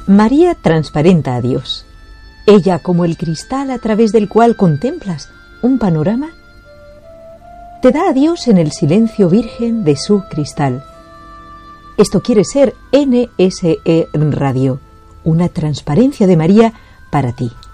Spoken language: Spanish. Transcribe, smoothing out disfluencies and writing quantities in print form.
María transparenta a Dios. Ella como el cristal a través del cual contemplas un panorama, te da a Dios en el silencio virgen de su cristal. Esto quiere ser NSE Radio, una transparencia de María para ti.